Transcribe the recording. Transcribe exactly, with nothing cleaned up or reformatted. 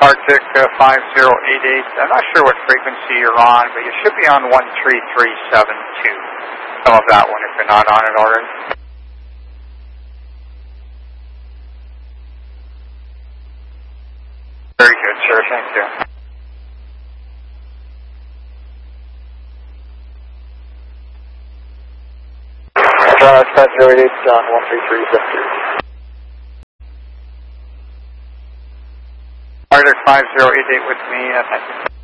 Arctic uh, five zero eight eight. I'm not sure what frequency you're on, but you should be on one three three seven two. Some of that one if you're not on it already. Very good, sir. Thank you. five zero eight eight on one three three seven two. Arctic five zero eight eight with me. Uh, thank you.